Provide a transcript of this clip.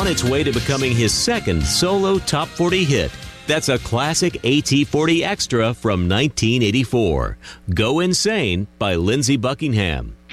on its way to becoming his second solo top 40 hit. That's a classic AT-40 Extra from 1984. Go Insane by Lindsey Buckingham.